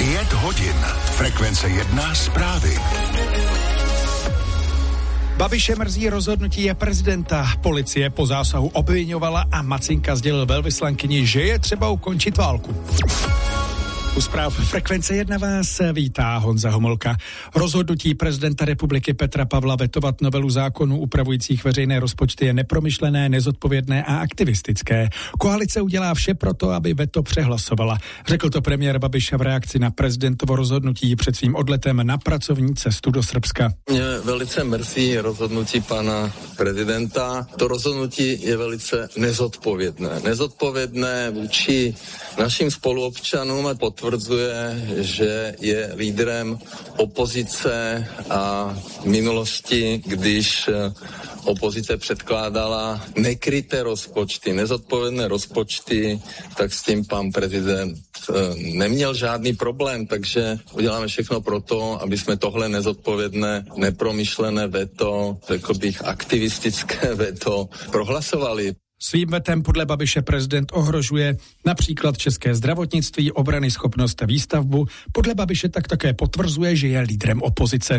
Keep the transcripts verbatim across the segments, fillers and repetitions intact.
Pět hodin. Frekvence jedna zprávy. Babiše mrzí rozhodnutí prezidenta. Policie po zásahu obviňovala a Macinka sdělil velvyslankyni, že je třeba ukončit válku. U zpráv Frekvence jedna vás vítá Honza Homolka. Rozhodnutí prezidenta republiky Petra Pavla vetovat novelu zákonu upravujících veřejné rozpočty je nepromyšlené, nezodpovědné a aktivistické. Koalice udělá vše proto, aby veto přehlasovala. Řekl to premiér Babiš v reakci na prezidentovo rozhodnutí před svým odletem na pracovní cestu do Srbska. Mě velice mrzí rozhodnutí pana prezidenta. To rozhodnutí je velice nezodpovědné. Nezodpovědné vůči našim spoluobčanům a potvrzuje, že je lídrem opozice a v minulosti, když opozice předkládala nekryté rozpočty, nezodpovědné rozpočty, tak s tím pan prezident neměl žádný problém, takže uděláme všechno pro to, aby jsme tohle nezodpovědné, nepromyšlené veto, řekl bych aktivistické veto, prohlasovali. Svým vetem podle Babiše prezident ohrožuje například české zdravotnictví, obrany schopnost a výstavbu. Podle Babiše tak také potvrzuje, že je lídrem opozice.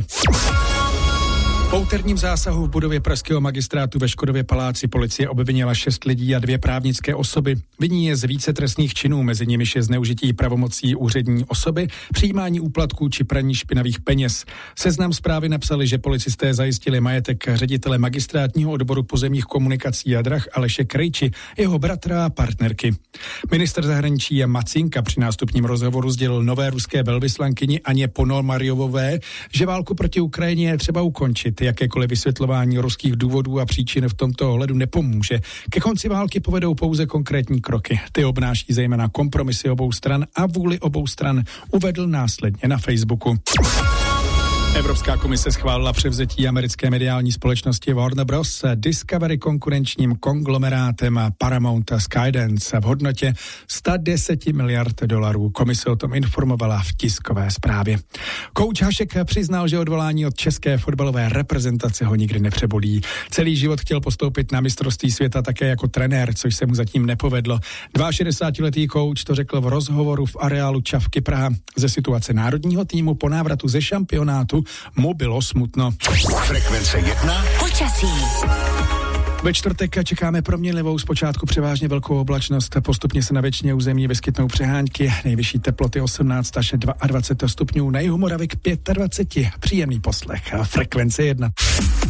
Po úterním zásahu v budově pražského magistrátu ve Škodově paláci policie obvinila šest lidí a dvě právnické osoby. Viní je z více trestných činů, mezi nimiž je zneužití pravomocí úřední osoby, přijímání úplatků či praní špinavých peněz. Seznam zprávy napsali, že policisté zajistili majetek ředitele magistrátního odboru pozemních komunikací a drah Aleše Krejči, jeho bratra a partnerky. Ministr zahraničí Macinka při nástupním rozhovoru sdělil nové ruské velvyslankyni Aně Ponomaryovové, že válku proti Ukrajině je třeba ukončit. Jakékoliv vysvětlování ruských důvodů a příčin v tomto ohledu nepomůže. Ke konci války povedou pouze konkrétní kroky. Ty obnáší zejména kompromisy obou stran a vůli obou stran, uvedl následně na Facebooku. Evropská komise schválila převzetí americké mediální společnosti Warner Bros. Discovery konkurenčním konglomerátem Paramount Skydance v hodnotě sto deset miliard dolarů. Komise o tom informovala v tiskové zprávě. Kouč Hašek přiznal, že odvolání od české fotbalové reprezentace ho nikdy nepřebolí. Celý život chtěl postoupit na mistrovství světa také jako trenér, což se mu zatím nepovedlo. šedesátiletý kouč to řekl v rozhovoru v areálu Čavky Praha. Ze situace národního týmu po návratu ze šampionátu mu bylo smutno. Frekvence jedna. Počasí. Ve čtvrtek čekáme proměnlivou, zpočátku převážně velkou oblačnost, postupně se na většině území vyskytnou přehánky, nejvyšší teploty osmnáct až dvacet dva stupňů, na jihu Moravy k dvacet pět. Příjemný poslech. Frekvence jedna.